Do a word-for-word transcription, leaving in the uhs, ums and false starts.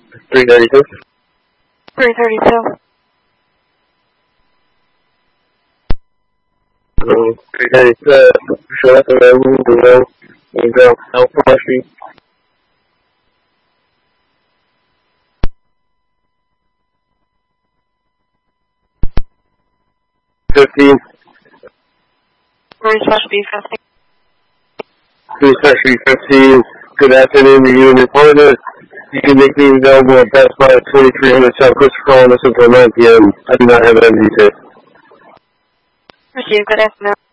three thirty-two. three thirty-two. Um, three thirty-two, show up and move the road, and go out from my street. fifteen. Three Special B fifteen. three Special fifteen. Good afternoon to you and your partner. You can make me available at Best Buy at twenty-three hundred South Christopher on this until nine p m I do not have an M D C. Received. Good afternoon.